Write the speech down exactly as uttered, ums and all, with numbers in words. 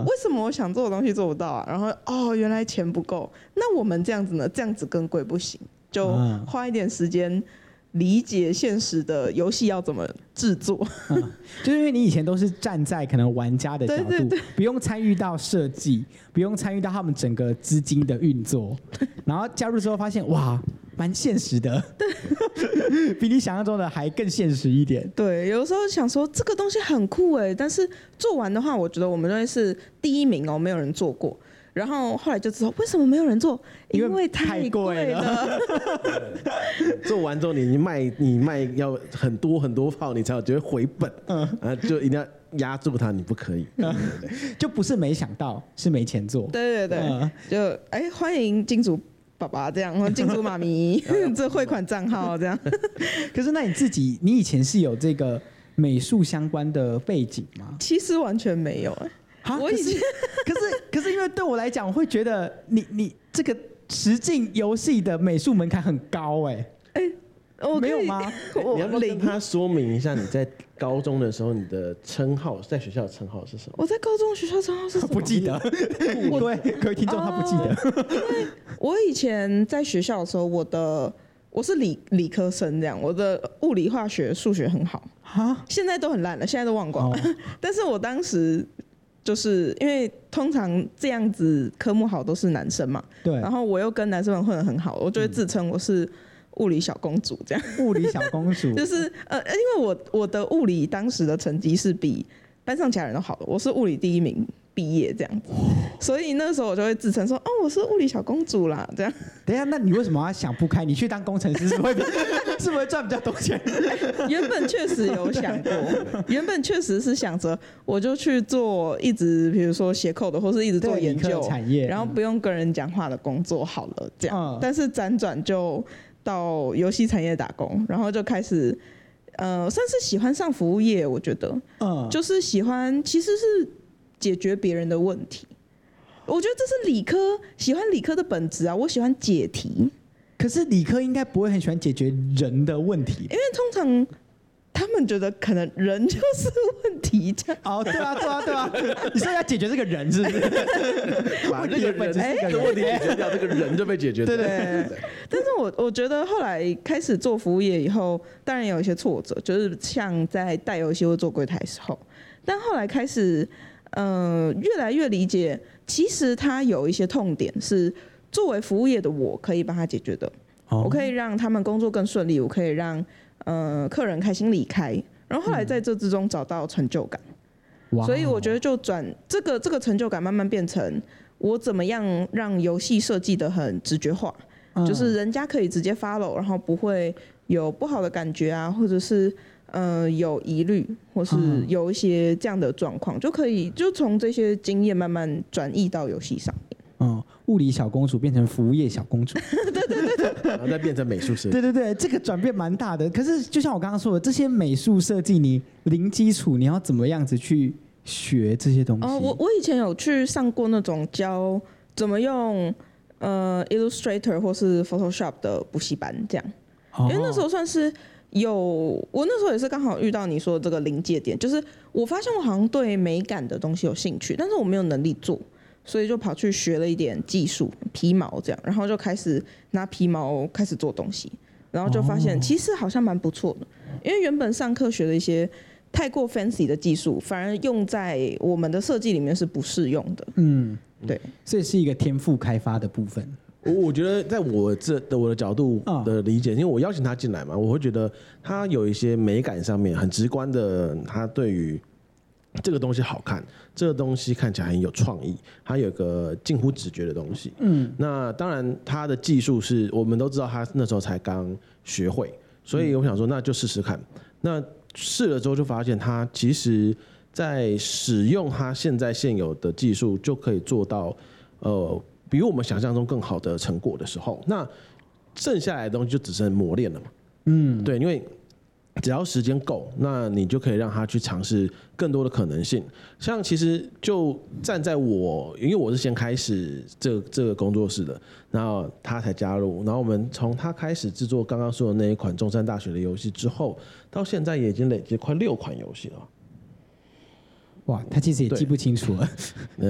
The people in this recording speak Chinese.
为什么我想做的东西做不到啊？然后哦，原来钱不够，那我们这样子呢？这样子更贵不行，就花一点时间理解现实的游戏要怎么制作。 嗯，就是因为你以前都是站在可能玩家的角度， 对对对， 不用参与到设计，不用参与到他们整个资金的运作，然后加入之后发现哇，蛮现实的，对，比你想象中的还更现实一点。 对，有时候想说这个东西很酷哎，但是做完的话，我觉得我们会是第一名哦，没有人做过。然后后来就知道为什么没有人做，因为太贵了。 做完之后，你卖你卖要很多很多炮，你才有觉得回本。嗯，啊，就一定要压住它，你不可以。嗯、对对就不是没想到，是没钱做。 对对对，嗯、就哎欢迎金主爸爸这样，或金主妈咪这汇款账号这样。 可是那你自己，你以前是有这个美术相关的背景吗？ 其实完全没有哎。 我以前可是可是因为对我来讲，我会觉得你你这个实境游戏的美术门槛很高哎、欸、哎、 欸， 没有吗？ 你要不要跟他说明一下你在高中的时候你的称号，在学校的称号是什么？ 我在高中学校称号是什么？ 不记得。各位各位听众他不记得， 因为我以前在学校的时候，我的我是理理科生这样，我的物理、化学、数学很好啊，现在都很烂了，现在都忘光了。哦、但是我当时。就是因为通常这样子科目好都是男生嘛， 对， 然后我又跟男生们混得很好，我就会自称我是物理小公主这样。 物理小公主就是呃，因为我我的物理当时的成绩是比班上其他人都好的，我是物理第一名毕业这样子，所以那时候我就会自称说哦，我是物理小公主啦这样。 等一下，那你为什么要想不开？你去当工程师是不是会是不是会赚比较多钱？ 原本确实有想过，原本确实是想着我就去做一直比如说写code的，或是一直做研究产业， 然后不用跟人讲话的工作好了这样。 嗯、 但是辗转就到游戏产业打工，然后就开始呃，算是喜欢上服务业，我觉得，嗯，就是喜欢其实是解决别人的问题。我觉得这是理科喜欢理科的本质啊，我喜欢解题。 可是理科应该不会很喜欢解决人的问题， 因为通常他们觉得可能人就是问题这样。 哦，对啊，对啊，对啊，你说要解决这个人是不是？ 把这个人这个问题解决掉，这个人就被解决掉。 对对对。对但是我我觉得后来开始做服务业以后，当然有一些挫折，就是像在带游戏或做柜台的时候，但后来开始呃越来越理解，其实它有一些痛点是。作为服务业的我可以帮他解决的，哦、我可以让他们工作更顺利，我可以让呃客人开心离开，然后后来在这之中找到成就感，嗯、所以我觉得就转这个这个成就感慢慢变成我怎么样让游戏设计得很直觉化，嗯、就是人家可以直接 follow， 然后不会有不好的感觉啊，或者是呃有疑虑，或是有一些这样的状况，就可以就从这些经验慢慢转移到游戏上面。 嗯，物理小公主变成服务业小公主， 对对对对， 然后再变成美术设计， 对对对，这个转变蛮大的。可是就像我刚刚说的，这些美术设计你零基础，你要怎么样子去学这些东西？ 哦，我我以前有去上过那种教怎么用呃 Illustrator 或是 Photoshop 的补习班，这样，哦、因为那时候算是有，我那时候也是刚好遇到你说的这个临界点，就是我发现我好像对美感的东西有兴趣，但是我没有能力做。所以就跑去学了一点技术，皮毛这样，然后就开始拿皮毛开始做东西，然后就发现其实好像蛮不错的，因为原本上课学的一些太过 fancy 的技术，反而用在我们的设计里面是不适用的。嗯，对， 所以是一个天赋开发的部分。 我我觉得在我这的我的角度的理解，因为我邀请他进来嘛，我会觉得他有一些美感上面很直观的，他对于这个东西好看，这个东西看起来很有创意，它有个近乎直觉的东西。嗯，那当然他的技术是我们都知道，他那时候才刚学会，所以我想说那就试试看。那试了之后就发现，他其实在使用他现在现有的技术，就可以做到呃比我们想象中更好的成果的时候，那剩下来的东西就只剩磨练了嘛。嗯，对，因为只要时间够，那你就可以让他去尝试更多的可能性。像其实就站在我，因为我是先开始这个这个工作室的，然后他才加入，然后我们从他开始制作刚刚说的那一款中山大学的游戏之后，到现在也已经累积快六款游戏了。 哇，他其实也记不清楚了。